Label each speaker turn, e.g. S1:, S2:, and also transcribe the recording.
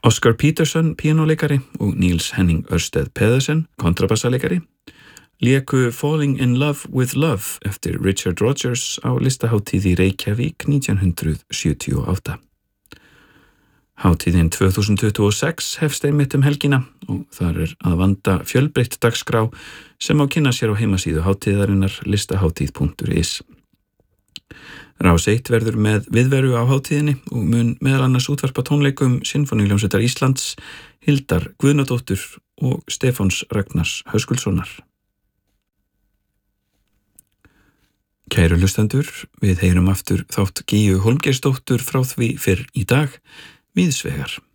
S1: Oscar Peterson, píanóleikari og Niels Henning Ørsted Pedersen, kontrabassaleikari, léku Falling in Love with Love eftir Richard Rodgers á listahátíð í Reykjavík 1978. Hátíðin 2026 hefst einmitt helgina og þar að vanda fjölbreytt dagskrá sem á kynna sér á heimasíðu hátíðarinnar listahátíð.is. Rás 1 verður með viðveru á hátíðinni og mun meðal annars útvarpa tónleikum Sinfóníuhljómsveitar Íslands, Hildar Guðnadóttur og Stefáns Ragnars Höskuldssonar. Kæru hlustendur, við heyrum aftur þátt Gígju Hólmgeirsdóttur frá því fyrr í dag, víðsvegar.